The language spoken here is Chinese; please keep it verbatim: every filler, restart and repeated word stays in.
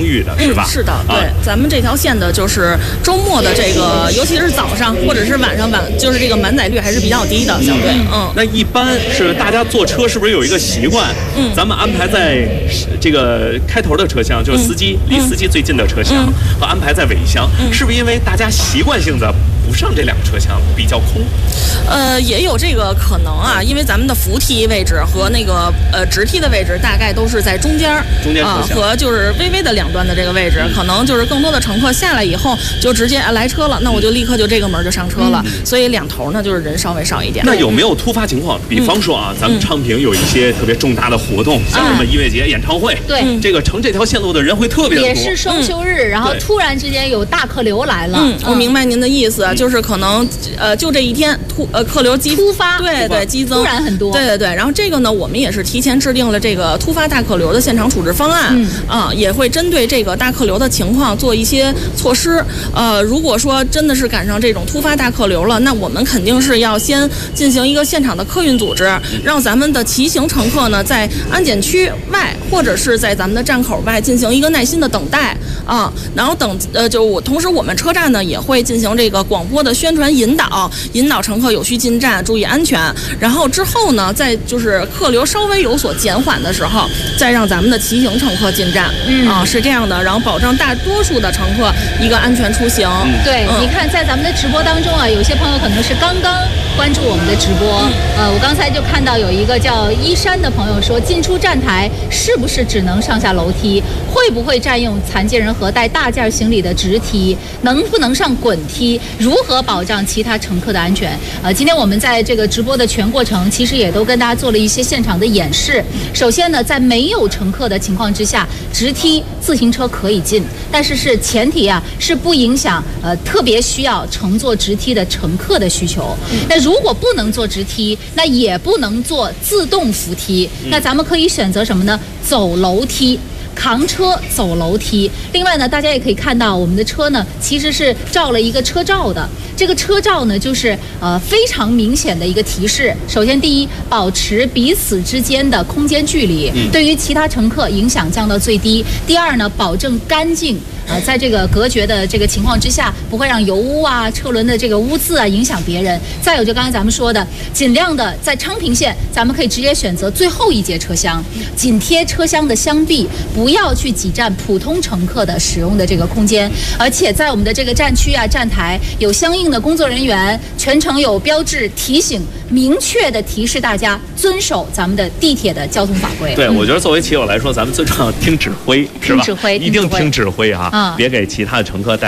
裕的，是吧？ 嗯、是的，对、啊，咱们这条线的就是周末的这个，尤其是早上或者是晚上晚，就是这个满载率还是比较低的，相对。嗯， 那一般是大家坐车是不是有一个习惯？嗯，咱们安排在这个开头的车厢，就是司机、嗯、离司机最近的车厢，嗯、和安排在尾箱，嗯、是不是因为大家习惯性的不上这两个车厢比较空？ 呃，也有这个可能啊，因为咱们的扶梯位置和那个呃直梯的位置大概都是在中间， 中间啊、呃、和就是微微的两端的这个位置，嗯、可能就是更多的乘客下来以后就直接来车了，那我就立刻就这个门就上车了，嗯、所以两头呢就是人稍微少一点。 那有没有突发情况？比方说啊，嗯、咱们昌平有一些特别重大的活动，嗯、像什么音乐节、演唱会， 对、嗯， 这个乘这条线路的人会特别多， 也是双休日，嗯、然后突然之间有大客流来了。 嗯，我明白您的意思，嗯、就是可能呃就这一天突呃客流激突发， 对对激增， 突然很多， 对对对。然后这个呢，我们也是提前制定了这个突发大客流的现场处置方案，嗯啊，也会针对这个大客流的情况做一些措施。呃，如果说真的是赶上这种突发大客流了，那我们肯定是要先进行一个现场的客运组织，让咱们的骑行乘客呢在安检区外或者是在咱们的站口外进行一个耐心的等待啊。然后等呃，就我同时我们车站呢也会进行这个广播的宣传引导，引导乘客有序进站，注意安全。然后之后呢，在就是客流稍微有所减缓的时候，再让咱们的骑行乘客进站，嗯啊，是这样的，然后保障大多数的乘客一个安全出行。 嗯、对，嗯、你看在咱们的直播当中啊，有些朋友可能是刚刚关注我们的直播，嗯、呃，我刚才就看到有一个叫依山的朋友说，进出站台是不是只能上下楼梯？会不会占用残疾人和带大件行李的直梯？能不能上滚梯？如何保障其他乘客的安全？呃，今天我们在这个直播的全过程，其实也都跟大家做了一些现场的演示。首先呢，在没有乘客的情况之下，直梯自行车可以进，但是是前提啊，是不影响呃特别需要乘坐直梯的乘客的需求。那如果不能坐直梯，那也不能坐自动扶梯，那咱们可以选择什么呢？走楼梯。扛车走楼梯。另外呢，大家也可以看到我们的车呢其实是照了一个车照的，这个车照呢就是呃非常明显的一个提示。首先第一，保持彼此之间的空间距离，对于其他乘客影响降到最低。第二呢，保证干净。呃，在这个隔绝的这个情况之下，不会让油污啊、车轮的这个污渍啊影响别人。再有就刚才咱们说的，尽量的在昌平线，咱们可以直接选择最后一节车厢，紧贴车厢的箱壁，不要去挤占普通乘客的使用的这个空间。而且在我们的这个站区啊、站台有相应的工作人员，全程有标志提醒，明确的提示大家遵守咱们的地铁的交通法规。 对，我觉得作为骑友来说，咱们最重要听指挥，是吧？ 听指挥， 一定听指挥啊。 嗯， 别给其他的乘客带